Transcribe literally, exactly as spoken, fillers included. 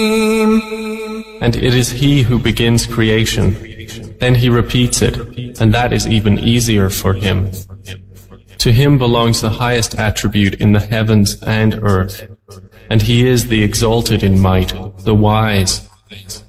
And it is He who begins creation. Then He repeats it, and that is even easier for Him. To Him belongs the highest attribute in the heavens and earth, and He is the exalted in might, the wise.